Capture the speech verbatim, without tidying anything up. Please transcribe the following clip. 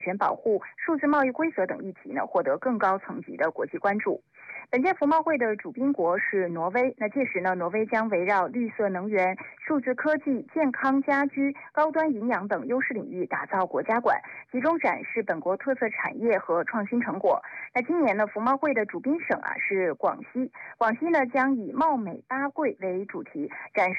权保护、数字贸易规则等议题呢，获得更高层级的国际关注。本届服贸会的主宾国是挪威，那届时呢，挪威将围绕绿色能源、数字科技、健康家居、高端营养等优势领域打造国家馆，集中展示本国特色产业和创新成果。那今年呢，服贸会的主宾省啊是广西，广西呢将以貌美八贵为主题，展